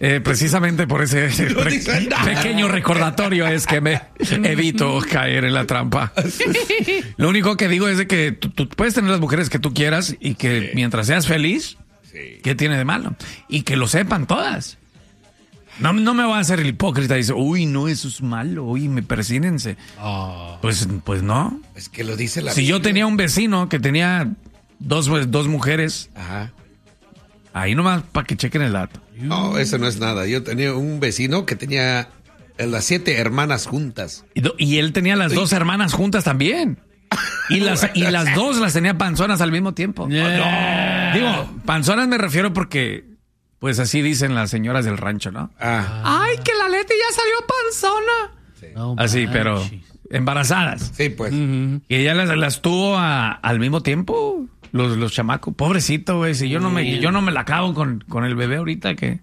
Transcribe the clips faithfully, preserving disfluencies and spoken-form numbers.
Eh, precisamente por ese pre- pequeño recordatorio es que me evito caer en la trampa. Lo único que digo es de que tú, tú puedes tener las mujeres que tú quieras y que sí. mientras seas feliz, sí. ¿qué tiene de malo? Y que lo sepan todas. No, no me voy a hacer el hipócrita y dice, uy, no, eso es malo, uy, me persínense. Oh. Pues, pues no. Es que lo dice la Si Biblia. Yo tenía un vecino que tenía dos, dos mujeres, ajá. ahí nomás para que chequen el dato. No, eso no es nada. Yo tenía un vecino que tenía las siete hermanas juntas. Y, do, y él tenía las Uy. dos hermanas juntas también. Y las, y las dos las tenía panzonas al mismo tiempo. Yeah. No. Digo, panzonas me refiero porque, pues así dicen las señoras del rancho, ¿no? Ah. Ay, que la Leti ya salió panzona. Sí. No, así, pero embarazadas. Sí, pues. Uh-huh. Y ella las, las tuvo a, al mismo tiempo. Los, los chamacos, pobrecito, güey, si yo no me, yo no me la acabo con, con el bebé ahorita que...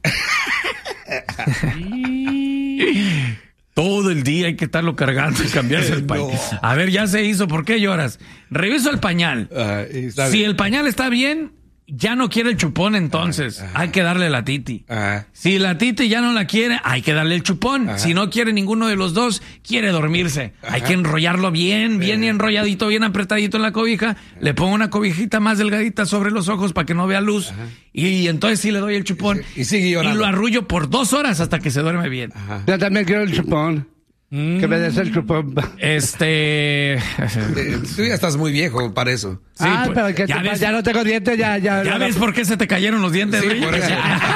Todo el día hay que estarlo cargando y cambiarse el pañal. No. A ver, ya se hizo, ¿por qué lloras? Reviso el pañal. Uh, si el pañal está bien, ya no quiere el chupón, entonces uh, uh, hay que darle la titi. Uh, si la titi ya no la quiere, hay que darle el chupón. Uh, si no quiere ninguno de los dos, quiere dormirse. Uh, hay que enrollarlo bien, bien uh, enrolladito, bien apretadito en la cobija. Uh, le pongo una cobijita más delgadita sobre los ojos para que no vea luz. Uh, y, y entonces sí le doy el chupón. Y, y sigue llorando. Y lo arrullo por dos horas hasta que se duerme bien. Uh, Yo también quiero el chupón. Mm. Que me des el chupón. Este... Tú ya estás muy viejo para eso. Sí, ah, pues, pero que ya, ves, ya no tengo dientes, ya... ¿Ya, ya ves por qué se te cayeron los dientes? Sí, por eso.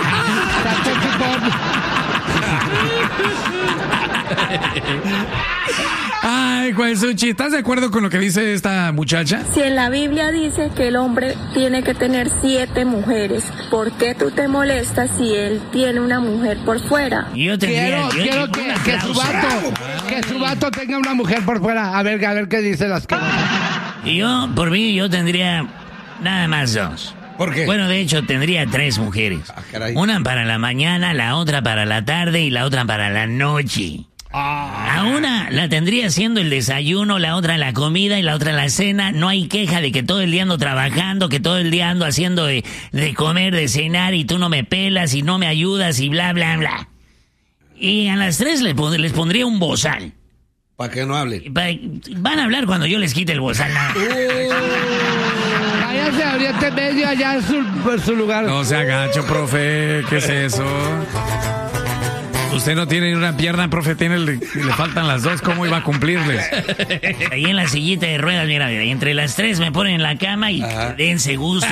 Ay, Juesuchi, ¿estás de acuerdo con lo que dice esta muchacha? Si en la Biblia dice que el hombre tiene que tener siete mujeres, ¿por qué tú te molestas si él tiene una mujer por fuera? Yo tendría, quiero yo quiero que, que, su vato, que su vato tenga una mujer por fuera. A ver, a ver qué dice las cosas. Y yo, por mí, yo tendría nada más dos. ¿Por qué? Bueno, de hecho, tendría tres mujeres. Ah, una para la mañana, la otra para la tarde y la otra para la noche. Ah. A una la tendría haciendo el desayuno, la otra la comida y la otra la cena. No hay queja de que todo el día ando trabajando, que todo el día ando haciendo de, de comer, de cenar y tú no me pelas y no me ayudas y bla, bla, bla. Y a las tres les, pond- les pondría un bozal. Para que no hablen. Pa- van a hablar cuando yo les quite el bozal. Váyase a Oriente Medio, allá en su, en su lugar. No se agacho, profe. ¿Qué es eso? Usted no tiene ni una pierna, profe, tiene el, le faltan las dos. ¿Cómo iba a cumplirles? Ahí en la sillita de ruedas, mira, mira, entre las tres me ponen en la cama y ajá, dense gusto.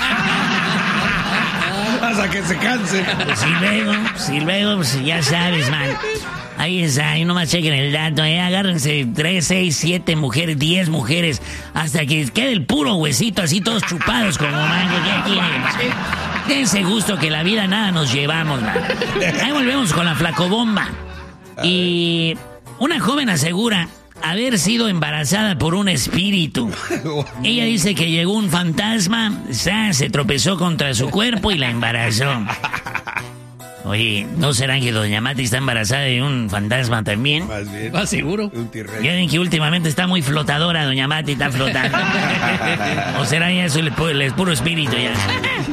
Hasta que se cansen. Pues si luego, si luego, pues ya sabes, man. Ahí está, ahí nomás chequen el dato, eh. Agárrense tres, seis, siete mujeres, diez mujeres, hasta que quede el puro huesito, así todos chupados como mango. ¿Qué quieren? Dense gusto que la vida nada nos llevamos, man. Ahí volvemos con la flacobomba. Y una joven asegura haber sido embarazada por un espíritu. Ella dice que llegó un fantasma, se tropezó contra su cuerpo y la embarazó. Oye, ¿no será que doña Mati está embarazada de un fantasma también? Más bien. ¿Ah, seguro? Un T-Rex. Ya ven que últimamente está muy flotadora, doña Mati está flotando. ¿O será ya eso el, el puro espíritu ya?